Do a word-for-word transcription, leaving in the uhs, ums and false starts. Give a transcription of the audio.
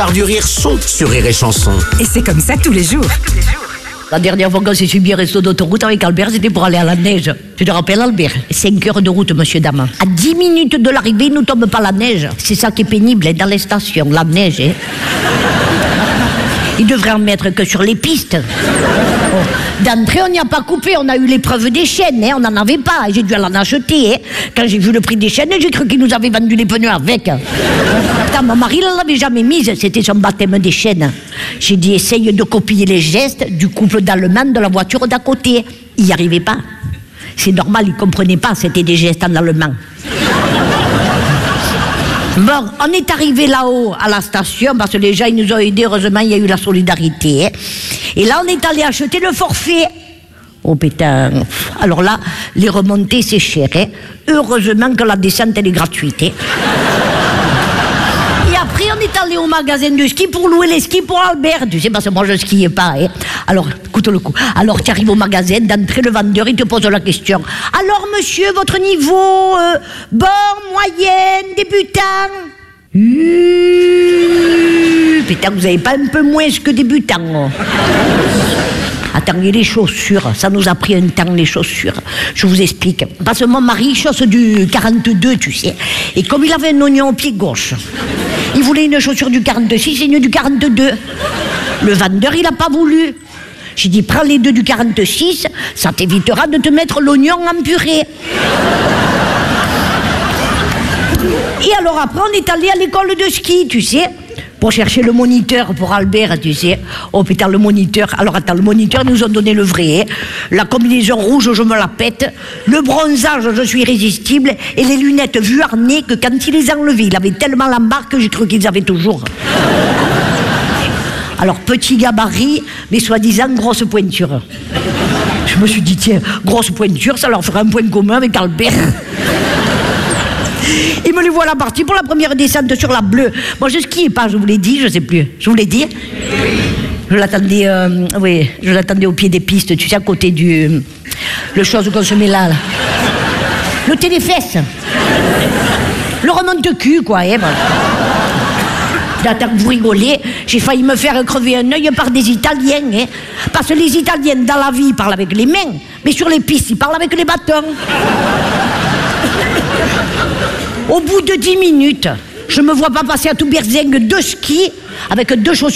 Par du rire sont sur Rire et Chanson. Et c'est comme ça tous les jours. La dernière fois qu'on s'est subi un resto d'autoroute avec Albert, c'était pour aller à la neige. Tu te rappelles, Albert? cinq heures de route, monsieur, dame. À dix minutes de l'arrivée, il ne tombe pas la neige. C'est ça qui est pénible hein, dans les stations, la neige. Hein. Il devrait en mettre que sur les pistes. Oh. D'entrée, on n'y a pas coupé. On a eu l'épreuve des chaînes. Hein. On n'en avait pas. J'ai dû en acheter. Hein. Quand j'ai vu le prix des chaînes, j'ai cru qu'ils nous avaient vendu les pneus avec. Putain, mon mari ne l'avait jamais mise. C'était son baptême des chaînes. J'ai dit, essaye de copier les gestes du couple d'Allemand de la voiture d'à côté. Il n'y arrivait pas. C'est normal, il ne comprenait pas. C'était des gestes en allemand. Bon, on est arrivé là-haut à la station parce que les gens ils nous ont aidés, heureusement il y a eu la solidarité. Hein. Et là on est allé acheter le forfait. Oh putain, alors là, les remontées c'est cher. Hein. Heureusement que la descente elle est gratuite. Hein. Et après on est allé au magasin de ski pour louer les skis pour Albert. Tu sais, parce que moi je skiais pas. Hein. Alors, écoute le coup. Alors tu arrives au magasin, d'entrée le vendeur il te pose la question. Alors monsieur, votre niveau, euh, bon, moyenne, débutant? Mmh, putain, vous avez pas un peu moins que débutant? Oh. Attends, et les chaussures, ça nous a pris un temps les chaussures. Je vous explique. Parce que mon mari chausse du quarante-deux, tu sais. Et comme il avait un oignon au pied gauche, il voulait une chaussure du quarante-six et une du quarante-deux. Le vendeur, il n'a pas voulu. J'ai dit, prends les deux du quarante-six, ça t'évitera de te mettre l'oignon en purée. Et alors après, on est allé à l'école de ski, tu sais, pour chercher le moniteur pour Albert, tu sais. Oh putain, le moniteur. Alors attends, le moniteur, ils nous ont donné le vrai. Hein. La combinaison rouge, je me la pète. Le bronzage, je suis irrésistible. Et les lunettes vuarnées que quand il les a enlevées, il avait tellement l'embarque que j'ai cru qu'ils avaient toujours. Alors, petit gabarit, mais soi-disant grosse pointure. Je me suis dit, tiens, grosse pointure, ça leur fera un point commun avec Albert. Et me les voilà partis pour la première descente sur la bleue. Moi, je skiais pas, je vous l'ai dit, je sais plus. Je vous l'ai dit. Je l'attendais, euh, oui, je l'attendais au pied des pistes, tu sais, à côté du... Le chose qu'on se met là, là. Le téléfesse. Le remonte-cul, quoi, hein, voilà. D'attends que vous rigolez, j'ai failli me faire crever un œil par des Italiens. Hein. Parce que les Italiens, dans la vie, ils parlent avec les mains. Mais sur les pistes, ils parlent avec les bâtons. Au bout de dix minutes, je me vois pas passer à tout berzingue deux skis avec deux chaussures.